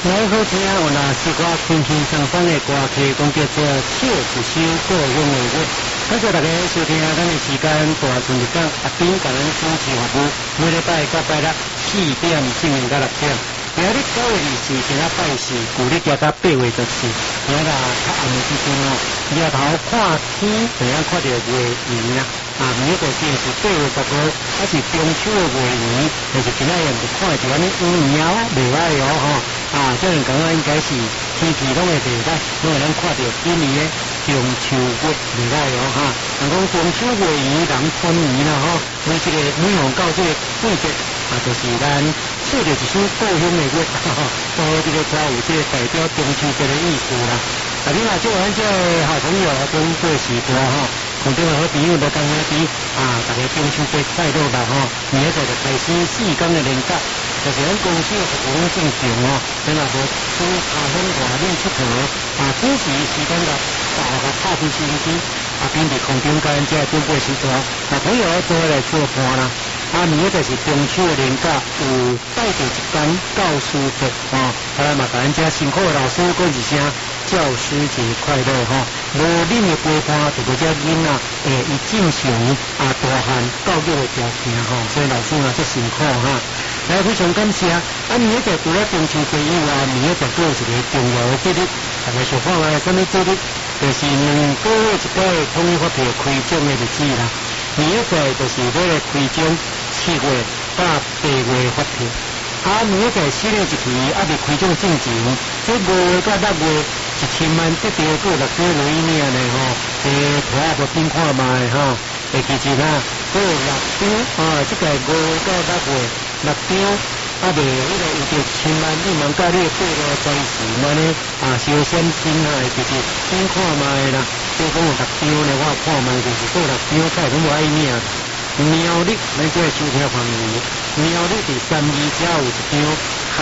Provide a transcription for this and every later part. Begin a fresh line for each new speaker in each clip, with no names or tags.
来好听有那是歌轻轻松松的歌曲，讲叫做唱一首故乡的歌。感谢大家收听咱的时间，大顺日讲阿斌甲咱主持服务，每礼拜到拜六4点正到6点。今日9月24日啊拜四，旧历加到8月14，今日较暗的时阵哦，日头看天，怎样看到月圆啊？明个星是8月10号，还是中秋的月圆，但是今仔日就看到安尼乌苗袂歹哦吼。这两天应该是天气拢会袂歹，因为咱看到今年的中秋月袂歹哦哈。人讲中秋月圆人团圆啦吼，每这个每逢到这个季节就是咱说着一首故乡的歌，都这个才有这个代表中秋节的意思啦。你若做咱这好朋友跟过时过吼，同这个好朋友都刚刚啲大家中秋节快乐吧吼，明仔就开始4天的连假。就是咱公司的服务正常哦，咱若无出下乡外面出头准时时间个拍出时间并伫空中间这准备时段，朋友都来做伴啦。明仔就是中秋的连假，有带着一天教师节嘛，甲咱遮辛苦的老师讲一声教师节快乐吼。无恁的陪伴，就个遮囡仔伊正常大汉教育的条件吼，所以老师最辛苦哈。来，非常感谢明仔除了中秋节以外，明仔还有一个重要的节日，大家想看什么节日？就是2个月一摆统一发票开奖的日子啦。明仔就是要来开奖7月到8月发票。明仔新的一期未开奖之前，这5月到6月1000万得到过6张唯一名的吼，图无变看卖吼。其实还有6张这个5月到6月。6张未有着1000万，你问甲你过了暂时嘛呢小险金其实先看卖啦。所以讲有6张呢，我看卖就是过6张，才拢无爱命。苗栗咱这个收听朋友，苗栗伫3二只有1张，开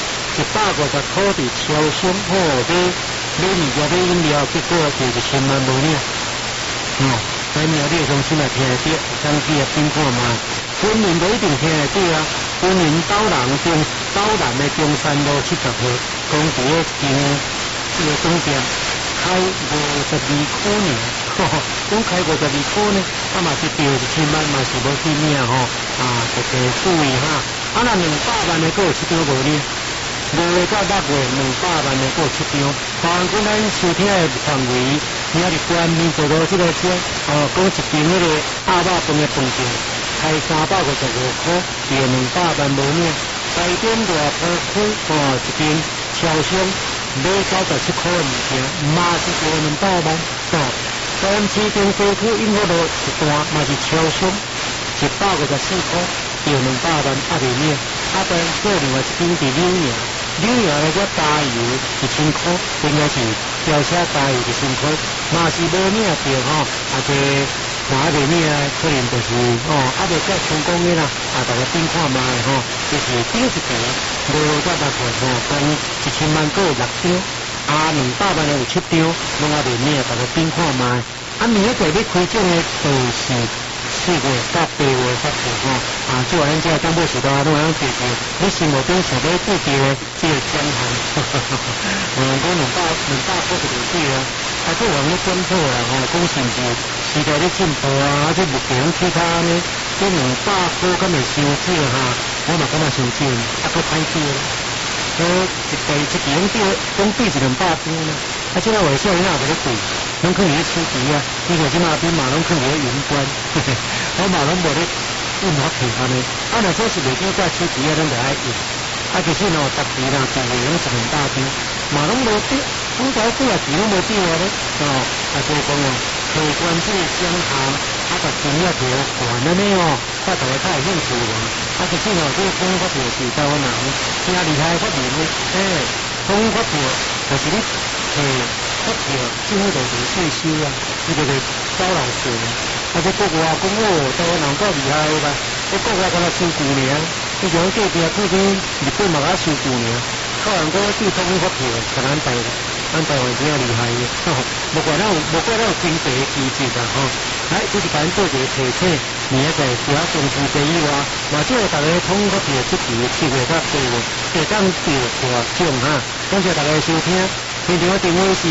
150块伫超商铺买物件买饮料，结果就1000万无领。在苗栗中心听得到，当地也变看卖。本人都一定听得到本人岛南的中山路70号，讲伫个这个总店开52块呢，讲开52块呢，嘛是钓1000万，嘛是无去领吼，特别注意哈。那200万的还有7张无领，5月到6月200万的还有7张。包含咱收听的范围，你伫关面做到这个讲一斤那个鸭肉饭的饭店。开355块，钓200万无领。台中大埔区一间超商买97块的物件，嘛是钓200万。台南市中西区永和路一段嘛是超商154块，钓200万未领。当然还有另外一间伫纽约那个加油1000块，应该是吊车加油1000块，嘛是无领着这。未领可能就是未够成功的啦，大家变看卖就是顶一条5月到6月讲1000万个有6张，200万的有7张，拢未领，大家变看卖。明仔载要开奖的就是4月到8月发票做咱这广播时代拢有记住，你心目中想要得到的这个奖项，有人讲200块就对啊。这人咧检讨啦，讲是毋是时代咧进步这目前其他呢，这200块敢会伤少我嘛感觉伤少，搁歹少。一期用讲对1-200张呢，这个话小囡仔就咧对，拢可能咧出题你像这马边嘛拢可能咧云端，我嘛拢无咧用我其他呢。若说是袂记再出题咱就爱用。其实逐期啦，就会用1-200张，嘛拢无得。讲到几啊钱拢无掉咧，所以讲客观这个奖项，把金额条悬安尼大家较有兴趣的。其实这个统一发票是台湾人真厉害的发明咧，统一发票就是你发票政府就税收这个招老税这国外讲台湾人够厉害的啦，国外敢若收旧尔，你像隔壁附近日本嘛敢收旧尔，靠人讲对统一发票，甲咱台湾真厉害的，无怪咱有经济的机制啦来，就是甲咱做一个提醒，明仔载除了中秋节以外，嘛即个大家通过这个7月到8月，会当着大奖哈。感谢大家收听，现场的电话是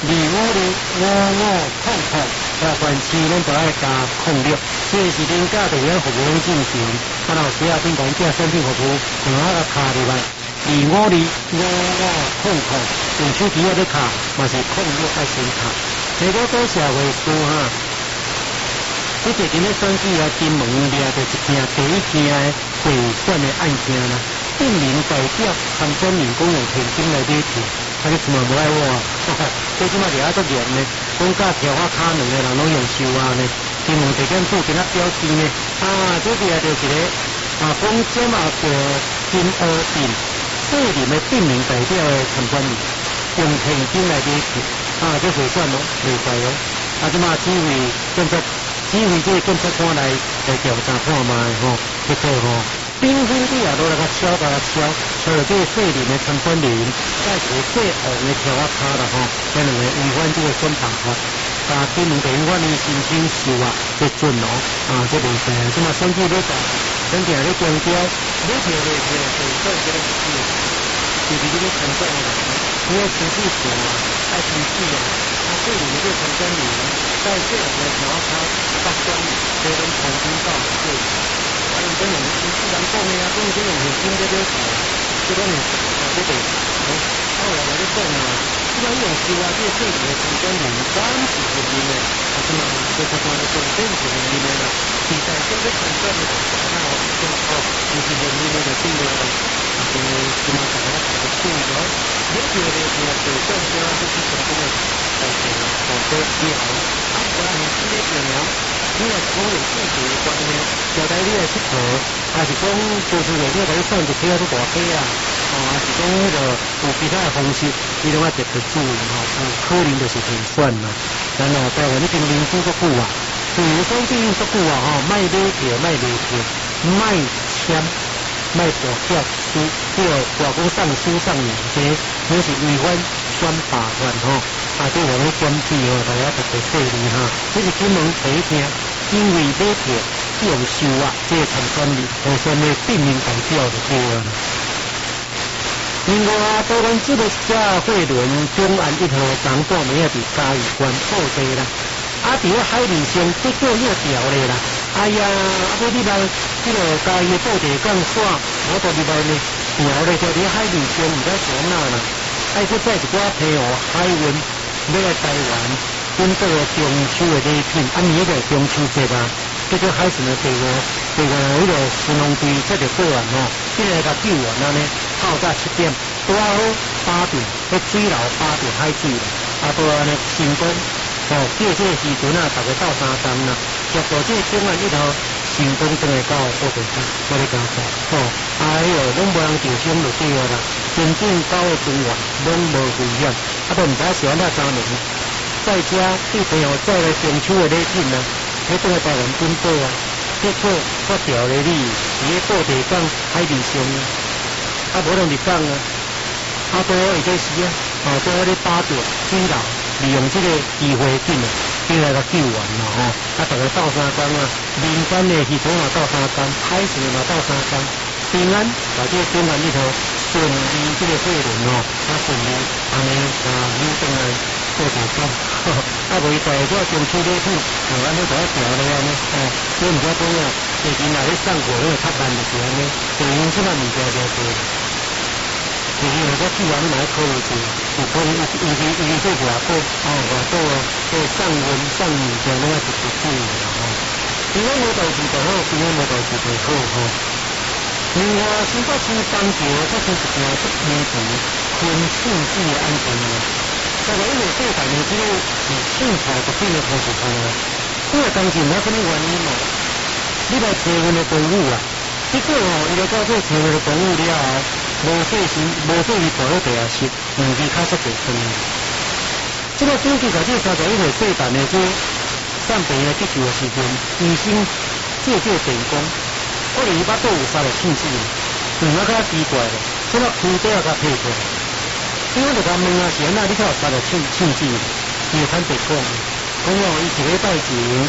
25055500，关市咱都爱加06，这是恁家的服务进行，老师啊，顶讲这产品服务，电话个卡入来25055500，用手机啊咧卡，嘛是06爱先卡。结果多社会书哈。这个今日选举啊，金门掠着一件第一件的贿选的案件啦，证明代表参选人讲用现金来买票，啊你怎么无爱我啊？这即马掠足严呢，讲甲跳我骹两个人拢用收啊呢，金门地检署今仔标示呢，这个就是一个公检个金乌镇个人的证明代表的参选人用现金来买票，这贿选咯，袂使咯，即马指挥建设。指挥这个检察官来调查看卖吼，结果吼，兵分地也都来甲敲到这个废林的参选人，再一个最红的跳啊卡啦吼，这两个违反这个选办法，金门地院的申请受啊不准咯，这袂使，即嘛选举咧搞，选举咧中标，你票袂票，就做这个事，就是这个参选的人，因为程序上啊，爱程序啊，废林的这个参选人。在这两个条他发生，所以从重新到对，因跟我们自然讲的啊，讲这种现金在这头，这种这个，后来我就讲啊，这种用收啊，这个的成本很高，是便宜的，是嘛？这个讲的重点是便宜的啦，其实这个成本的，那我讲哦，就是便宜的定了啦，是嘛？大家都注意了，你觉得这个对政府啊，就是成功的，好的，你好。我们这个疫苗，你若讲有具体的观念，交代你来佚佗，还是讲就是为了甲你算一批啊，都大批啊，还是讲迄个有其他的方式，你拢要特别注意吼，有可能就是骗选啦。然后台湾你经民主足久啊，自由选举足久啊吼，卖买票，卖卖票，卖签，卖大票书，这个外国上书上名，这是违反选罢法吼。对我们选举哦，大家特别注意哈。这是金门第一天，因为买票用收啊，这个参选人候选的证明代表就对了。另外，台湾这个社会轮中安一号长半暝啊，伫嘉义县报地啦。伫个海面上结果又掉咧啦。哎呀，你来这个嘉义报地讲煞，我到入来呢，掉咧就伫海面上唔知从哪啦。再一寡批号海运。要来台湾，准备中秋的礼品，明个中秋节啊，结果海巡的队伍迄个巡逻队这就过完吼，这个甲救援呢，到早7点，拄好8点，迄水流8点海水啦，拄安尼成功，叫这个时阵啊，大家到3站啦，结果这中安一号成功真会到报地去，我咧讲说，拢无人受伤就对啦，真正到的中原拢无危险。都唔知是安怎3年，在家对朋友带来中秋的礼品呢，迄个台湾准备啊，结果我调咧你，伫个报地港海面上啊，无人入港啊，多会做时啊，做咧8点水流，利用这个机会紧啊，进来个救援嘛大家到3天啊，民间的系统也到3天，海巡也到3天，平安把这个中安里头。顺利这个货轮顺利安尼扭转来做大काम，袂在这中秋礼品，安尼就要调咧安尼，所以唔知讲啊，最近若咧送货咧较慢就是安尼，就因即摆物件较多，就是若个既然你买考虑住，有可能伊做外国，外国做送运送物件拢要特别注意啦平安无代志就好，平安无代志就好另外，新北市东桥发生一件足严重昆性质的案件大概因为最大的这个性材特定的同时这个当时没什么原因你来找阮的动物结果伊来到这找阮的动物了无对伊跑到地下室，年纪较足大声。这个根据在这31岁细蛋的这散病的急救的时间，医生借电工。可能伊巴肚有杀了性质，较奇怪了，这个躯体也较配出来。所以我就甲问是安怎你才有杀了性质？伊就坦白讲，伊一个礼拜前，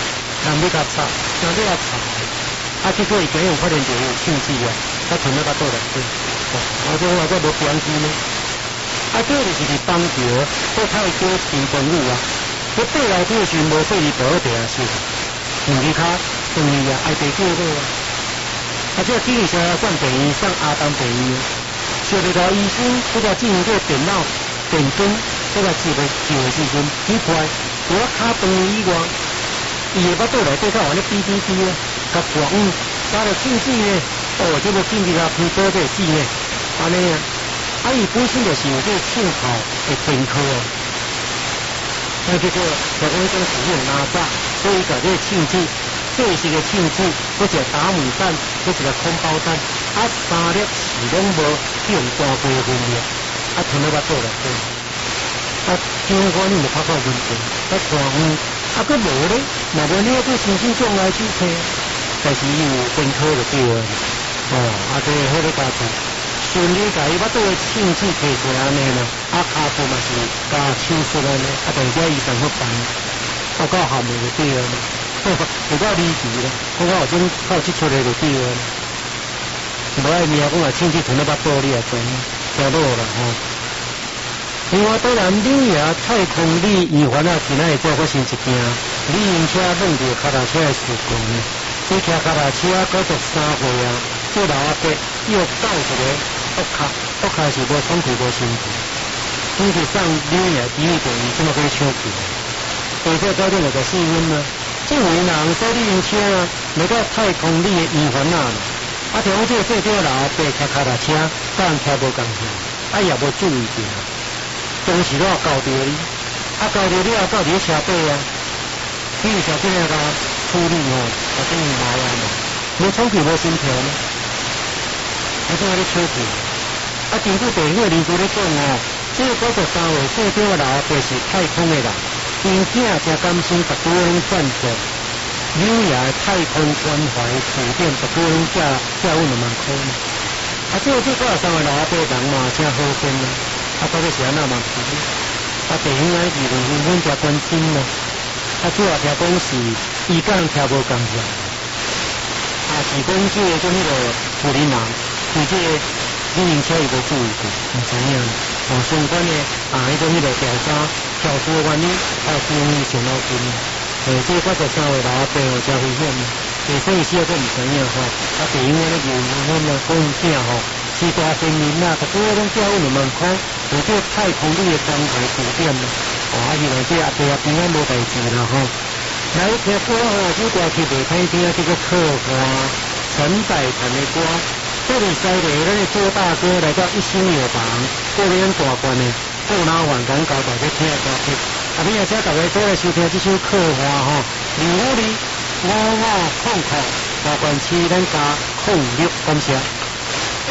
要甲插，人要插，结果伊今日发现就有兴致啊，吞了巴肚内底，这我这无标记呢。这就是伫邦桥做太多新朋友啊，我爬楼梯时无对伊倒地啊是，两只脚等于啊爱地叫好啊。这今日才上病院，上阿东病院，小日头医生这个进过电脑电灯，这个接的时阵，奇怪，我脚长以外，伊的巴肚内底较往咧哔哔哔咧，甲讲打了禁忌呢，这个禁忌啊，偏多这字呢，安尼啊。伊本身就是有这个信号的前科哦，结果就讲迄种使用哪吒，所以甲这个庆忌，这是个庆忌，或者打牡丹，或者空包蛋，三粒是拢无用大部分的，吞了巴肚内底，警官你就拍到问题，看佫无咧，若无你对身心障碍去查，但是伊有前科就对了，这迄个家庭。顺利甲伊巴肚的庆忌摕出来安尼呢，骹部嘛是加手术安尼，等下医生去办，到校门就对了，有够离奇咧，我有种靠即出来就对了，无爱命，我若庆忌吞了巴肚你也知，走路啦吼。另外，当然纽约太空里医院啊，今仔会做发生一件旅行车撞到脚踏车的事故呢。伊骑脚踏车93岁啊，这老阿伯又倒一个。屋卡是无喘气无心气，伊就上纽约体育病院这么可以抢救，所以这早点就4分啦。这有人坐旅行车啊，来到太空里的医院啊，听讲这个最少老阿伯骑脚踏车，甲人骑无共款，也无注意到，当时都搞到你，搞到你到底车底啊，你小心那个处理真是麻烦了，无喘气无心跳呢，在咧抢救。根据地方的研究咧讲这个93岁最少的老阿伯是太空的人，因囝真甘心逐个拢赞助，纽约太空关怀酒店逐个拢借阮2万块呢。这93岁老阿伯人嘛真好心啦，到底是安那嘛不知。地方的议论纷纷真关心啦。主要听讲是伊甲人听无共款，是讲这个种迄个富人人对这个。旅行车伊无注意过，唔知影。相关的迄种迄个调查跳出的原因，是因为上脑筋。这93岁老阿伯真危险的，生意时都唔知影地方的议论纷纷讲囝是大新人逐个拢借阮2万块，有这太空里的关怀酒店希望这阿伯平安无代志啦来听歌这歌曲袂歹听，这个客花陈百潭的歌。这里西北咱的周大哥来到一心有房，过年大关的过脑环港交大家听歌曲。明仔请大家做来收听这首客花2505500大关7咱加06，感谢。